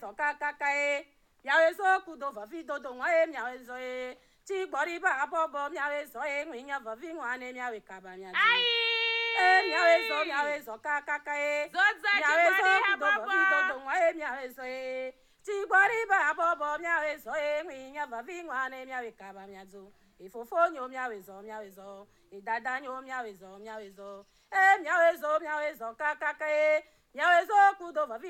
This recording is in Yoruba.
zo kaka e miawe zo kudo vavi dodo nwa e miawe zo e ti gbori ba bobo miawe zo e nwinya vavi nwane miawe kaba miawe miawe zo kaka e miawe zo kudo vavi dodo nwa e miawe zo e ti gbori ba bobo miawe zo e nwinya vavi nwane miawe kaba miawe ifofo nyo miawe zo idada nyo miawe zo miawe zo kaka e miawe zo kudo vavi